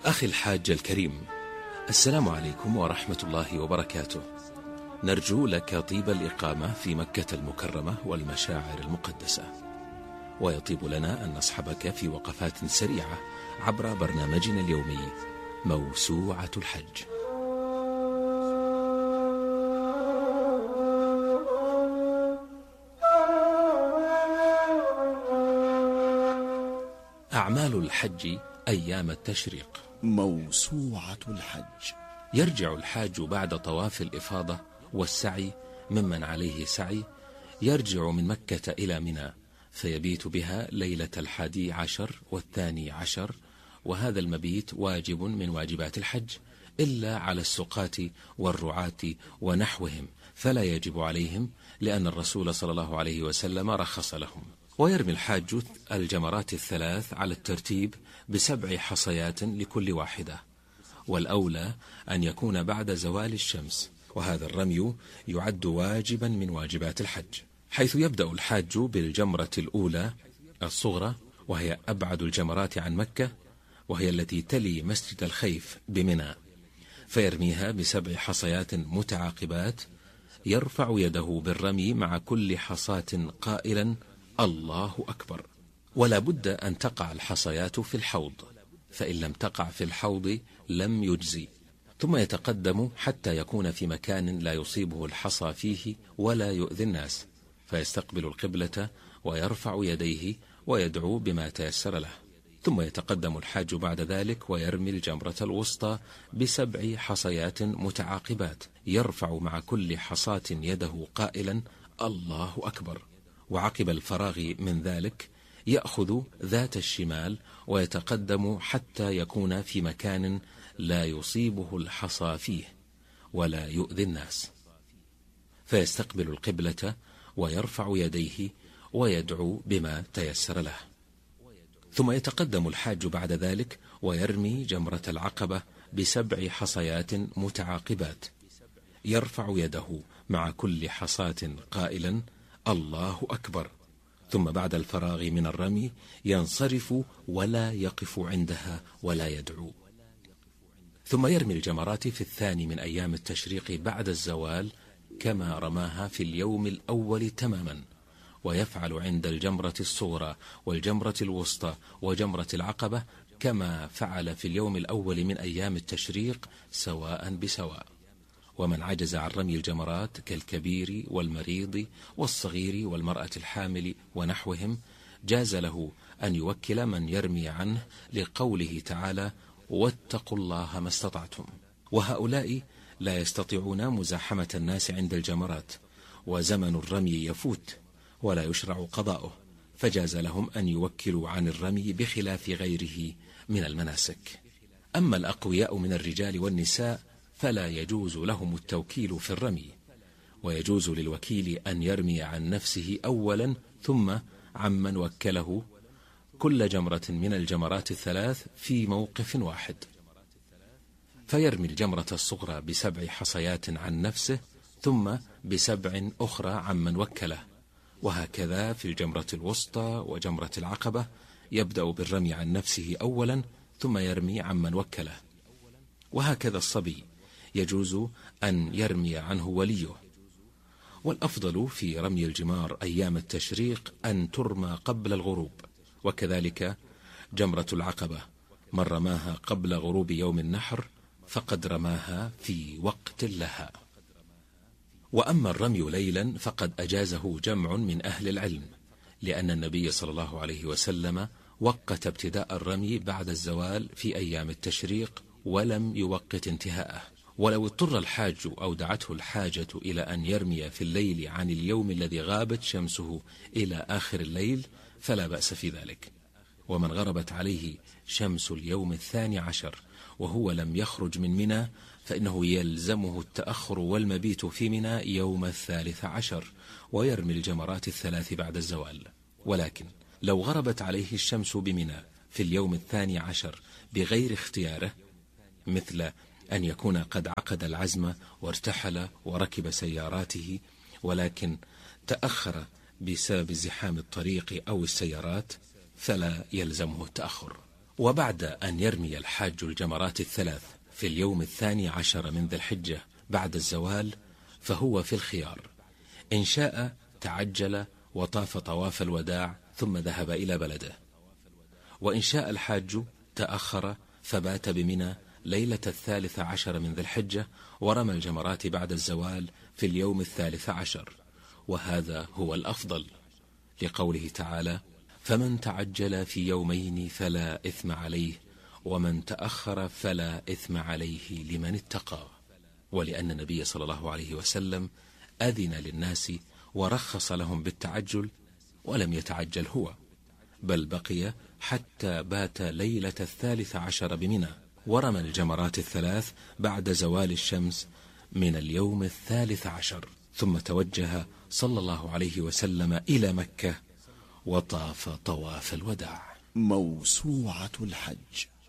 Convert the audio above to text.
أخي الحاج الكريم، السلام عليكم ورحمة الله وبركاته. نرجو لك طيب الإقامة في مكة المكرمة والمشاعر المقدسة، ويطيب لنا أن نصحبك في وقفات سريعة عبر برنامجنا اليومي موسوعة الحج. أعمال الحج أيام التشريق. موسوعة الحج. يرجع الحاج بعد طواف الإفاضة والسعي ممن عليه سعي، يرجع من مكة إلى منى فيبيت بها ليلة 11 و12، وهذا المبيت واجب من واجبات الحج إلا على السقاة والرعاة ونحوهم، فلا يجب عليهم لأن الرسول صلى الله عليه وسلم رخص لهم. ويرمي الحاج الجمرات الثلاث على الترتيب ب7 حصيات لكل واحدة، والأولى أن يكون بعد زوال الشمس، وهذا الرمي يعد واجبا من واجبات الحج، حيث يبدأ الحاج بالجمرة الأولى الصغرى، وهي أبعد الجمرات عن مكة، وهي التي تلي مسجد الخيف بمنى، فيرميها ب7 حصيات متعاقبات، يرفع يده بالرمي مع كل حصاة قائلا الله أكبر، ولا بد أن تقع الحصيات في الحوض، فإن لم تقع في الحوض لم يجزي. ثم يتقدم حتى يكون في مكان لا يصيبه الحصى فيه ولا يؤذي الناس، فيستقبل القبلة ويرفع يديه ويدعو بما تيسر له. ثم يتقدم الحاج بعد ذلك ويرمي الجمرة الوسطى ب7 حصيات متعاقبات، يرفع مع كل حصاة يده قائلا الله أكبر، وعقب الفراغ من ذلك يأخذ ذات الشمال ويتقدم حتى يكون في مكان لا يصيبه الحصى فيه ولا يؤذي الناس، فيستقبل القبلة ويرفع يديه ويدعو بما تيسر له. ثم يتقدم الحاج بعد ذلك ويرمي جمرة العقبة ب7 حصيات متعاقبات، يرفع يده مع كل حصاة قائلا الله أكبر، ثم بعد الفراغ من الرمي ينصرف ولا يقف عندها ولا يدعو. ثم يرمي الجمرات في الثاني من أيام التشريق بعد الزوال كما رماها في اليوم الأول تماما، ويفعل عند الجمرة الصغرى والجمرة الوسطى وجمرة العقبة كما فعل في اليوم الأول من أيام التشريق سواء بسواء. ومن عجز عن رمي الجمرات كالكبير والمريض والصغير والمرأة الحامل ونحوهم جاز له أن يوكل من يرمي عنه، لقوله تعالى واتقوا الله ما استطعتم، وهؤلاء لا يستطيعون مزاحمة الناس عند الجمرات، وزمن الرمي يفوت ولا يشرع قضاؤه، فجاز لهم أن يوكلوا عن الرمي بخلاف غيره من المناسك. أما الأقوياء من الرجال والنساء فلا يجوز لهم التوكيل في الرمي، ويجوز للوكيل أن يرمي عن نفسه أولا ثم عمن وكله كل جمرة من الجمرات الثلاث في موقف واحد، فيرمي الجمرة الصغرى ب7 حصيات عن نفسه ثم ب7 أخرى عمن وكله، وهكذا في الجمرة الوسطى وجمرة العقبة يبدأ بالرمي عن نفسه أولا ثم يرمي عمن وكله، وهكذا الصبي يجوز أن يرمي عنه وليه. والأفضل في رمي الجمار أيام التشريق أن ترمى قبل الغروب، وكذلك جمرة العقبة من رماها قبل غروب يوم النحر فقد رماها في وقت لها. وأما الرمي ليلا فقد أجازه جمع من أهل العلم، لأن النبي صلى الله عليه وسلم وقت ابتداء الرمي بعد الزوال في أيام التشريق ولم يوقت انتهاءه. ولو اضطر الحاج أو دعته الحاجة إلى أن يرمي في الليل عن اليوم الذي غابت شمسه إلى آخر الليل فلا بأس في ذلك. ومن غربت عليه شمس اليوم 12 وهو لم يخرج من منى فإنه يلزمه التأخر والمبيت في منى يوم 13 ويرمي الجمرات الثلاث بعد الزوال. ولكن لو غربت عليه الشمس بمنى في اليوم 12 بغير اختياره، مثل أن يكون قد عقد العزم وارتحل وركب سياراته ولكن تأخر بسبب زحام الطريق أو السيارات، فلا يلزمه التأخر. وبعد أن يرمي الحاج الجمرات الثلاث في اليوم 12 من ذي الحجة بعد الزوال فهو في الخيار، إن شاء تعجل وطاف طواف الوداع ثم ذهب إلى بلده، وإن شاء الحاج تأخر فبات بمنى ليلة 13 من ذي الحجة ورمى الجمرات بعد الزوال في اليوم 13، وهذا هو الأفضل لقوله تعالى: فمن تعجل في يومين فلا إثم عليه ومن تأخر فلا إثم عليه لمن اتقى. ولأن النبي صلى الله عليه وسلم أذن للناس ورخص لهم بالتعجل ولم يتعجل هو، بل بقي حتى بات ليلة 13 بمنى ورمى الجمرات الثلاث بعد زوال الشمس من اليوم 13، ثم توجه صلى الله عليه وسلم إلى مكة وطاف طواف الوداع. موسوعة الحج.